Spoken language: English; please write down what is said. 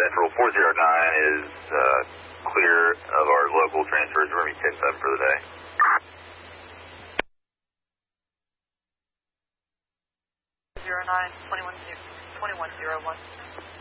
Central. 409 is clear of our local transfers. We're going to be 10-7 for the day. Zero 9, 2101.